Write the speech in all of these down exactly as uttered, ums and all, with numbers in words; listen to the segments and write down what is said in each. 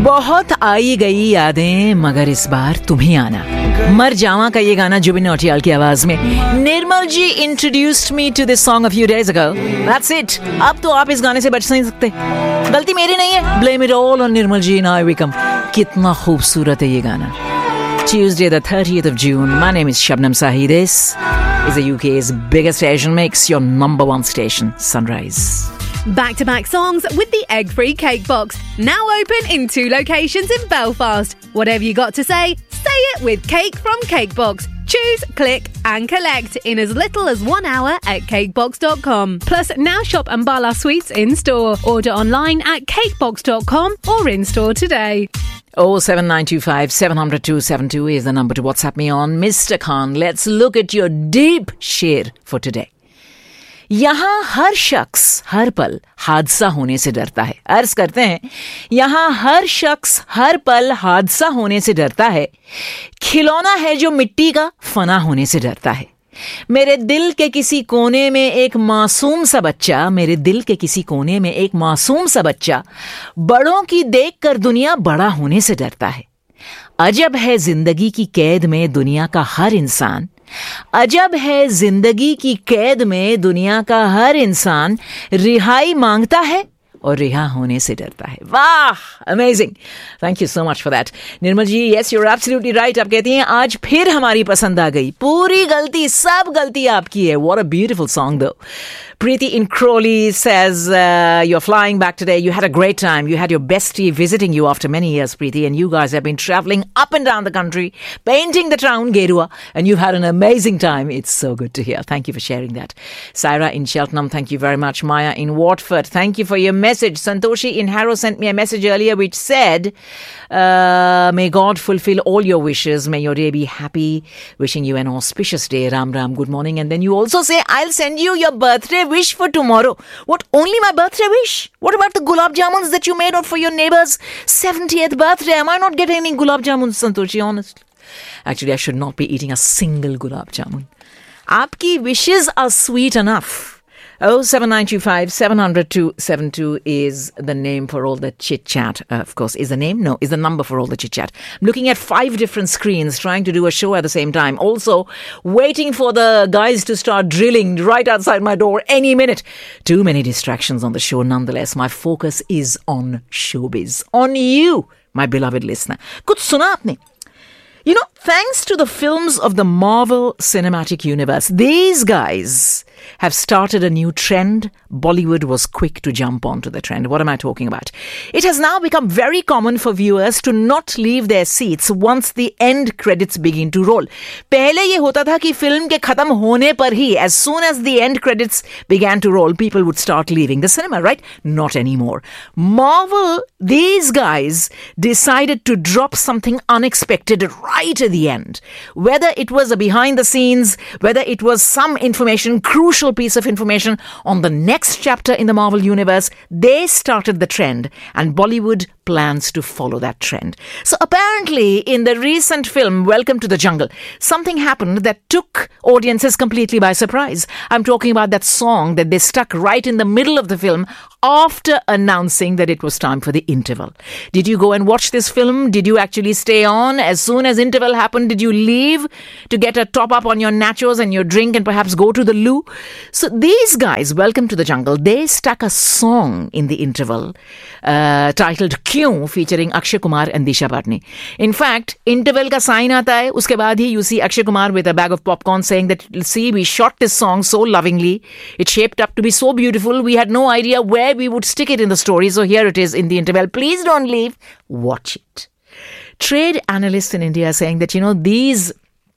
बहुत आई गई यादें मगर इस बार तुम ही आना। मर जावा का ये गाना जुबिन नौटियाल की आवाज में। निर्मल जी introduced me to this song a few days ago. That's it. अब तो आप इस गाने से बच नहीं सकते। गलती मेरी नहीं है। Blame it all on Nirmal ji. Now we come. कितना खूबसूरत है ये गाना। Tuesday the thirtieth of June. My name is Shabnam Sahi. This is the U K's biggest station mix, your number one station, Sunrise. Back-to-back songs with the egg-free cake box. Now open in two locations in Belfast. Whatever you got to say, say it with Cake from Cakebox. Choose, click and collect in as little as one hour at cakebox dot com. Plus, now shop Ambala Sweets in store. Order online at cakebox dot com or in store today. oh seven nine two five seven zero zero two seven two is the number to WhatsApp me on. Mister Khan, let's look at your deep शेर for today. यहाँ हर शख्स हर पल हादसा होने से डरता है। अर्ज करते हैं, यहाँ हर शख्स हर पल हादसा होने से डरता है। खिलौना है जो मिट्टी का फना होने से डरता है। मेरे दिल के किसी कोने में एक मासूम सा बच्चा मेरे दिल के किसी कोने में एक मासूम सा बच्चा बड़ों की देखकर दुनिया बड़ा होने से डरता है। अजब है जिंदगी की कैद में दुनिया का हर इंसान अजब है जिंदगी की कैद में दुनिया का हर इंसान रिहाई मांगता है और रिहा होने से डरता है। वाह, amazing. Thank you so much for that Nirmal ji. Yes, you are absolutely right. आप कहती हैं आज फिर हमारी पसंद आ गई। पूरी गलती, सब गलती आपकी है। व्हाट अ ब्यूटीफुल सॉन्ग दो। Preeti in Crawley says uh, you're flying back today. You had a great time. You had your bestie visiting you after many years, Preeti, and you guys have been traveling up and down the country, painting the town Gerua, and you've had an amazing time. It's so good to hear. Thank you for sharing that. Saira in Cheltenham, thank you very much. Maya in Watford, thank you for your message. Santoshi in Harrow sent me a message earlier which said, uh, may God fulfill all your wishes. May your day be happy. Wishing you an auspicious day. Ram Ram, good morning. And then you also say, I'll send you your birthday wish for tomorrow. What, only my birthday wish? What about the gulab jamuns that you made out for your neighbor's seventieth birthday? Am I not getting any gulab jamuns, Santoshi, honestly? Actually, I should not be eating a single gulab jamun. Aapki wishes are sweet enough. oh seven nine two five seven zero zero two seven two is the name for all the chit-chat. Uh, of course, is the name? No, is the number for all the chit-chat. I'm looking at five different screens, trying to do a show at the same time. Also, waiting for the guys to start drilling right outside my door any minute. Too many distractions on the show nonetheless. My focus is on showbiz. On you, my beloved listener. Kuch suna aapne? You know, thanks to the films of the Marvel Cinematic Universe, these guys have started a new trend. Bollywood was quick to jump onto the trend. What am I talking about? It has now become very common for viewers to not leave their seats once the end credits begin to roll. पहले ये होता था कि film के खत्म होने पर ही, as soon as the end credits began to roll, people would start leaving the cinema, right? Not anymore. Marvel, these guys decided to drop something unexpected right at the end. Whether it was a behind the scenes, whether it was some information, crucial piece of information on the next chapter in the Marvel universe, they started the trend and Bollywood plans to follow that trend. So apparently in the recent film Welcome to the Jungle, something happened that took audiences completely by surprise. I'm talking about that song that they stuck right in the middle of the film after announcing that it was time for the interval. Did you go and watch this film? Did you actually stay on? As soon as interval happened, did you leave to get a top up on your nachos and your drink and perhaps go to the loo? So these guys, Welcome to the Jungle, they stuck a song in the interval uh, titled Kyun, featuring Akshay Kumar and Disha Patni. In fact, interval ka sign aata hai, uske baad hi you see Akshay Kumar with a bag of popcorn saying that, see, we shot this song so lovingly. It shaped up to be so beautiful. We had no idea where we would stick it in the story. So here it is in the interval. Please don't leave. Watch it. Trade analysts in India are saying that, you know, these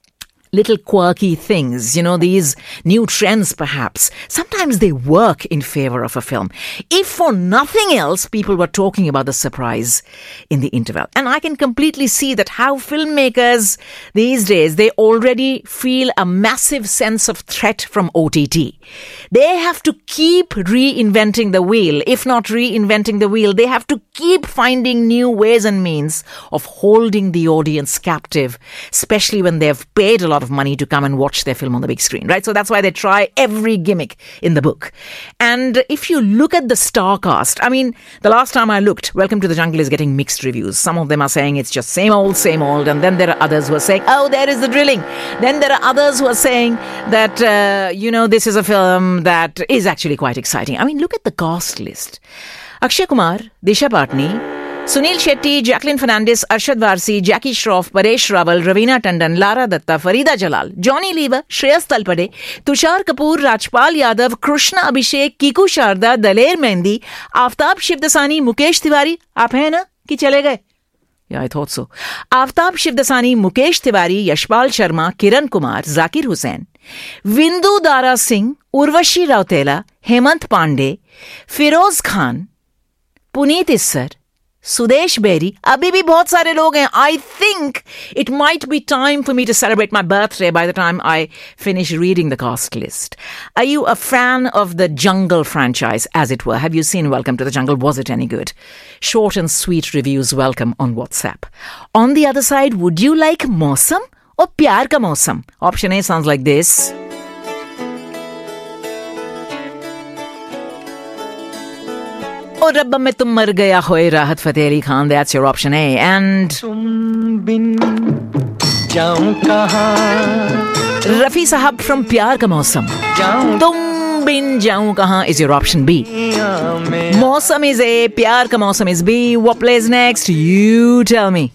little quirky things, you know, these new trends perhaps, sometimes they work in favor of a film. If for nothing else, people were talking about the surprise in the interval. And I can completely see that how filmmakers these days, they already feel a massive sense of threat from O T T. They have to keep reinventing the wheel. If not reinventing the wheel, they have to keep finding new ways and means of holding the audience captive, especially when they've paid a lot lot of money to come and watch their film on the big screen, right? So that's why they try every gimmick in the book. And if you look at the star cast, I mean, the last time I looked, Welcome to the Jungle is getting mixed reviews. Some of them are saying it's just same old, same old. And then there are others who are saying, oh, there is the drilling. Then there are others who are saying that, uh, you know, this is a film that is actually quite exciting. I mean, look at the cast list. Akshay Kumar, Disha Patni, Sunil Shetty, Jacqueline Fernandez, Arshad Varsi, Jackie Shroff, Paresh Rawal, Raveena Tandon, Lara Datta, Farida Jalal, Johnny Lever, Shreyas Talpade, Tushar Kapoor, Rajpal Yadav, Krishna Abhishek, Kiku Sharda, Daler Mehndi, Aftab Shivdasani, Mukesh Tiwari. Aap hain na ki chale gaye? Yeah, I thought so. Aftab Shivdasani, Mukesh Tiwari, Yashpal Sharma, Kiran Kumar, Zakir Hussain, Vindu Dara Singh, Urvashi Rautela, Hemant Pandey, Firoz Khan, Puneet Issar, Sudesh Berry, abhi bhi bahut sare log hain. I think it might be time for me to celebrate my birthday by the time I finish reading the cast list. Are you a fan of the Jungle franchise, as it were? Have you seen Welcome to the Jungle? Was it any good? Short and sweet reviews welcome on WhatsApp. On the other side, would you like Mausam or Pyar Ka Mausam? Option A sounds like this. Oh, Rabba mein tum mar gaya hoye, Rahat Fateh Ali Khan. That's your option A. And tum bin jaun kahan, Rafi Sahab from Pyar Ka Mausam. Tum bin jaun kahan is your option B. Mausam is A, Pyar Ka Mausam is B. What plays next? You tell me.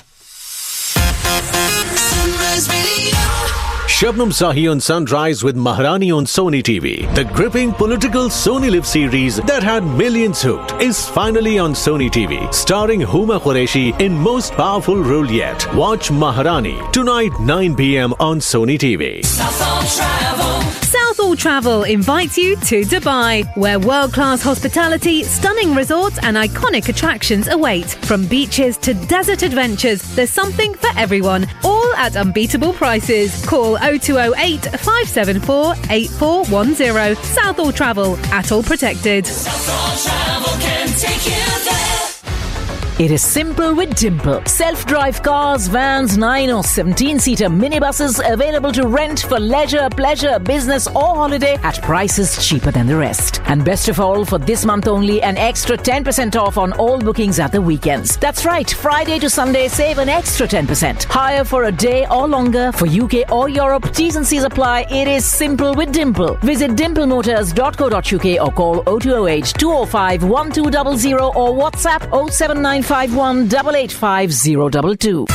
Shabnam Sahi on Sunrise with Maharani on Sony T V. The gripping political Sony Live series that had millions hooked is finally on Sony T V. Starring Huma Qureshi in most powerful role yet. Watch Maharani tonight nine p.m. on Sony T V. Southall Travel. Southall Travel invites you to Dubai, where world-class hospitality, stunning resorts and iconic attractions await. From beaches to desert adventures, there's something for everyone, all at unbeatable prices. Call oh two oh eight, five seven four, eight four one oh. Southall Travel, Atoll Protected. Southall Travel can take you there. It is simple with Dimple. Self-drive cars, vans, nine or seventeen-seater minibuses available to rent for leisure, pleasure, business or holiday at prices cheaper than the rest. And best of all, for this month only, an extra ten percent off on all bookings at the weekends. That's right, Friday to Sunday, save an extra ten percent. Hire for a day or longer for U K or Europe. T's and C's apply. It is simple with Dimple. Visit dimple motors dot co dot uk or call oh two oh eight, two oh five, one two zero zero or WhatsApp oh seven nine five one eight eight five zero two two.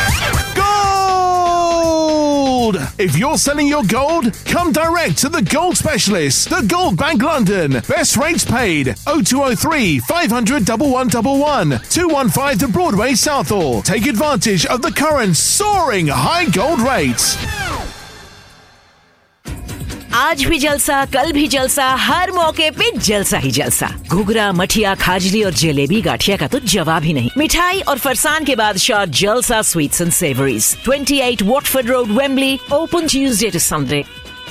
Gold! If you're selling your gold, come direct to the Gold Specialist, the Gold Bank London. Best rates paid. oh two oh three, five hundred, one one one one. two one five to Broadway, Southall. Take advantage of the current soaring high gold rates. आज भी जलसा, कल भी जलसा, हर मौके पे जलसा ही जलसा। घुघरा, मठिया, खाजली और जलेबी गाठिया का तो जवाब ही नहीं। मिठाई और फरसान के बादशाह जलसा sweets and savouries, twenty-eight Watford Road, Wembley, open Tuesday to Sunday.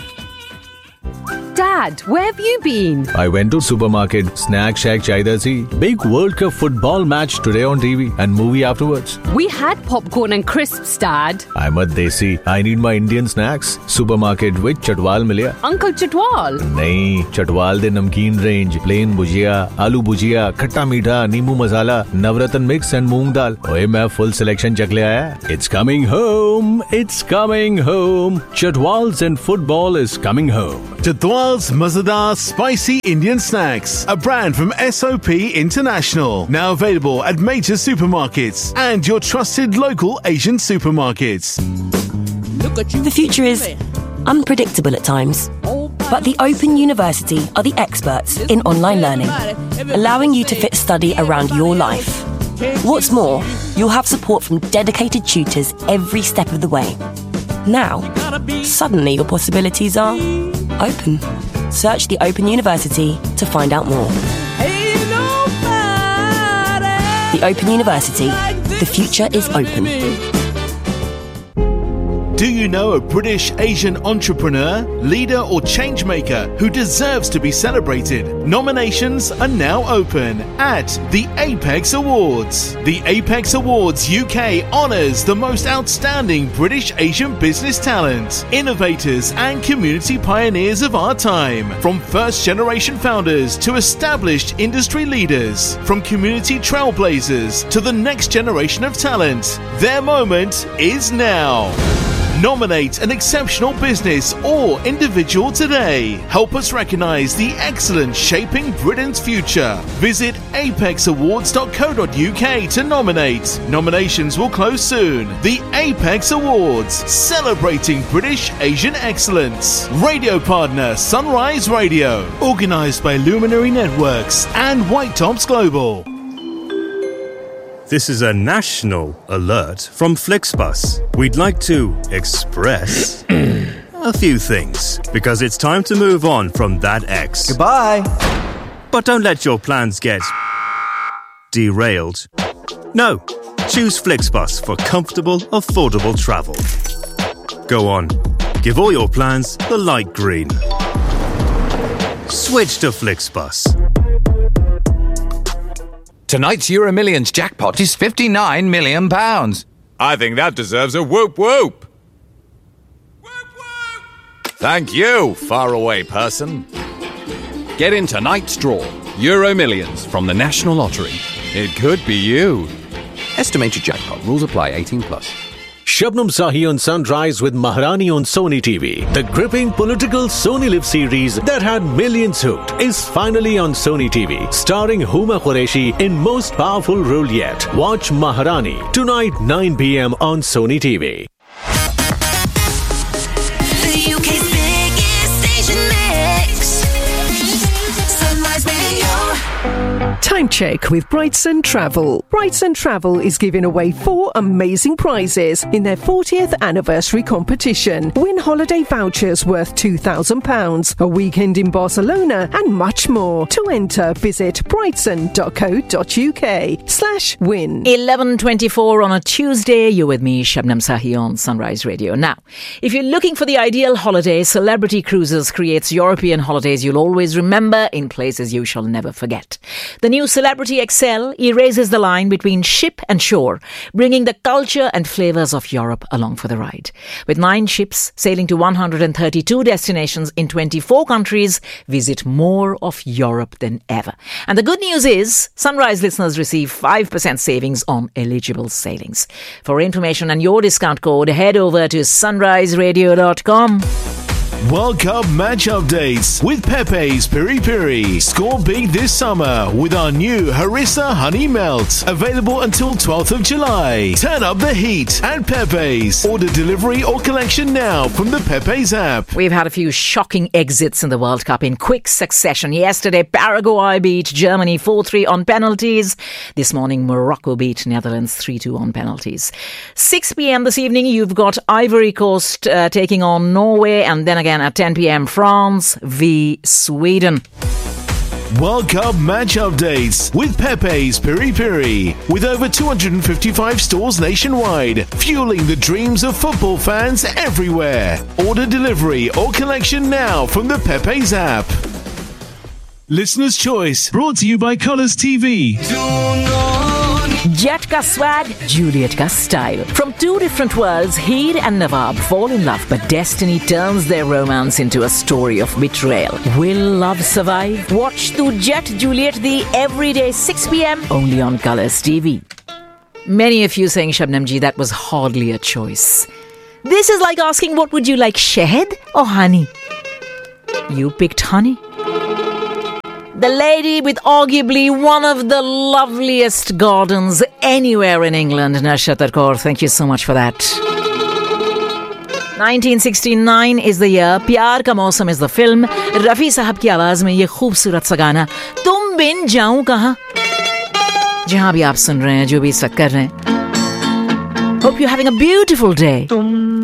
Dad, where have you been? I went to supermarket, snack shack chahiye thi. Big World Cup football match today on T V and movie afterwards. We had popcorn and crisps, Dad. I'm a desi. I need my Indian snacks. Supermarket with Chatwal milya. Uncle Chatwal? Nahin, Chatwal de namkeen range, plain bhujia, aloo bhujia, khatta meetha, neembu masala, navratan mix and moong dal. Oye, main full selection chak le aaya. It's coming home. It's coming home. Chatwal's and football is coming home. Chatwal's Mazadar Spicy Indian Snacks, a brand from S O P International. Now available at major supermarkets and your trusted local Asian supermarkets. The future is unpredictable at times, but the Open University are the experts in online learning, allowing you to fit study around your life. What's more, you'll have support from dedicated tutors every step of the way. Now, suddenly your possibilities are open. Search the Open University to find out more. The Open University. The future is open. Do you know a British Asian entrepreneur, leader or change maker who deserves to be celebrated? Nominations are now open at the Apex Awards. The Apex Awards U K honours the most outstanding British Asian business talent, innovators and community pioneers of our time. From first generation founders to established industry leaders, from community trailblazers to the next generation of talent, their moment is now. Nominate an exceptional business or individual today. Help us recognise the excellence shaping Britain's future. Visit apex awards dot co dot uk to nominate. Nominations will close soon. The Apex Awards, celebrating British Asian excellence. Radio partner Sunrise Radio. Organised by Luminary Networks and White Tops Global. This is a national alert from Flixbus. We'd like to express a few things because it's time to move on from that ex. Goodbye. But don't let your plans get derailed. No, choose Flixbus for comfortable, affordable travel. Go on, give all your plans the light green. Switch to Flixbus. Tonight's Euro Millions jackpot is fifty-nine million pounds. I think that deserves a whoop whoop. Whoop whoop. Thank you, faraway person. Get in tonight's draw. Euro Millions from the National Lottery. It could be you. Estimated jackpot. Rules apply. eighteen plus. Shabnam Sahi on Sunrise with Maharani on Sony T V. The gripping political Sony Live series that had millions hooked is finally on Sony T V, starring Huma Qureshi in most powerful role yet. Watch Maharani tonight nine p.m. on Sony T V. The U K's biggest station mix. Sunrise Radio. Time check with Brightson Travel. Brightson Travel is giving away four amazing prizes in their fortieth anniversary competition. Win holiday vouchers worth two thousand pounds, a weekend in Barcelona, and much more. To enter, visit brightson dot co dot uk slash win. eleven twenty-four on a Tuesday. You're with me, Shabnam Sahi on Sunrise Radio. Now, if you're looking for the ideal holiday, Celebrity Cruises creates European holidays you'll always remember in places you shall never forget. The new Celebrity Excel erases the line between ship and shore, bringing the culture and flavours of Europe along for the ride. With nine ships sailing to one hundred thirty-two destinations in twenty-four countries, visit more of Europe than ever. And the good news is, Sunrise listeners receive five percent savings on eligible sailings. For information and your discount code, head over to sunrise radio dot com. World Cup match updates with Pepe's Piri Piri. Score big this summer with our new Harissa Honey Melt. Available until twelfth of July. Turn up the heat at Pepe's. Order delivery or collection now from the Pepe's app. We've had a few shocking exits in the World Cup in quick succession. Yesterday, Paraguay beat Germany four three on penalties. This morning, Morocco beat Netherlands three two on penalties. six p.m. this evening, you've got Ivory Coast uh, taking on Norway, and then again at ten p.m. France v Sweden. World Cup match updates with Pepe's Piri Piri. With over two hundred fifty-five stores nationwide, fueling the dreams of football fans everywhere. Order delivery or collection now from the Pepe's app. Listener's Choice, brought to you by Colours T V. Jet ka swag, Juliet ka style. From two different worlds, Heer and Nawab fall in love, but destiny turns their romance into a story of betrayal. Will love survive? Watch Tu Jet Juliet the everyday six p.m. only on Colours T V. Many of you saying, Shabnam ji, that was hardly a choice. This is like asking, what would you like, shahad or honey? You picked honey. The lady with arguably one of the loveliest gardens anywhere in England, Nashata Kaur, thank you so much for that. nineteen sixty-nine is the year. Pyar Ka Mausam is the film. Rafi Sahab ki आवाज में ये खूबसूरत सा गाना तुम बिन जाऊं कहां जहां भी आप सुन रहे हैं जो भी इस वक्त कर रहे हैं. Hope you're having a beautiful day.